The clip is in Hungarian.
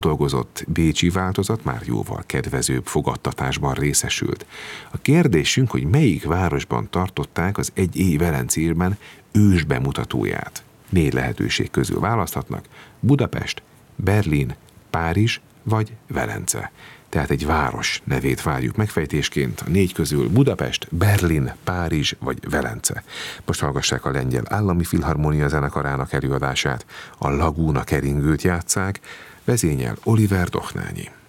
dolgozott bécsi változat már jóval kedvezőbb fogadtatásban részesült. A kérdésünk, hogy melyik városban tartották az Egy éj Velencében ős bemutatóját. 4 lehetőség közül választhatnak: Budapest, Berlin, Párizs vagy Velence. Tehát egy város nevét várjuk megfejtésként, a 4 közül Budapest, Berlin, Párizs vagy Velence. Most hallgassák a Lengyel Állami Filharmónia Zenekarának előadását, a Laguna keringőt játsszák, vezényel Oliver Dochnányi.